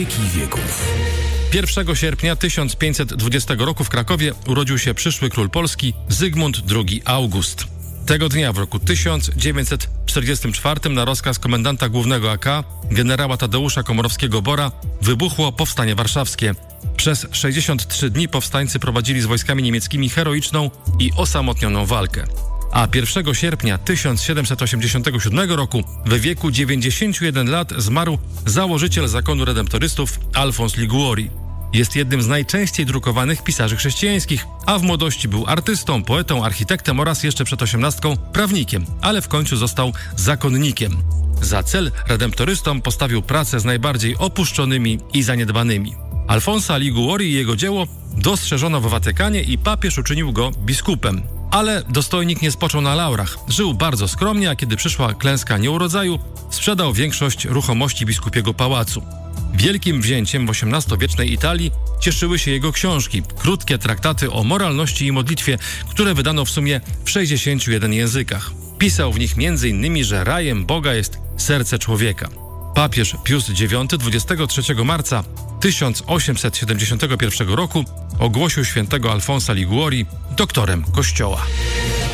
Wieki wieków. 1 sierpnia 1520 roku w Krakowie urodził się przyszły król Polski Zygmunt II August. Tego dnia w roku 1944 na rozkaz komendanta głównego AK generała Tadeusza Komorowskiego-Bora wybuchło Powstanie Warszawskie. Przez 63 dni powstańcy prowadzili z wojskami niemieckimi heroiczną i osamotnioną walkę. A 1 sierpnia 1787 roku w wieku 91 lat zmarł założyciel zakonu redemptorystów Alfons Liguori. Jest jednym z najczęściej drukowanych pisarzy chrześcijańskich, a w młodości był artystą, poetą, architektem oraz jeszcze przed 18 prawnikiem, ale w końcu został zakonnikiem. Za cel redemptorystom postawił pracę z najbardziej opuszczonymi i zaniedbanymi. Alfonsa Liguori i jego dzieło dostrzeżono w Watykanie i papież uczynił go biskupem. Ale dostojnik nie spoczął na laurach. Żył bardzo skromnie, a kiedy przyszła klęska nieurodzaju, sprzedał większość ruchomości biskupiego pałacu. Wielkim wzięciem w XVIII-wiecznej Italii cieszyły się jego książki, krótkie traktaty o moralności i modlitwie, które wydano w sumie w 61 językach. Pisał w nich m.in., że rajem Boga jest serce człowieka. Papież Pius IX 23 marca 1871 roku ogłosił świętego Alfonsa Liguori doktorem Kościoła.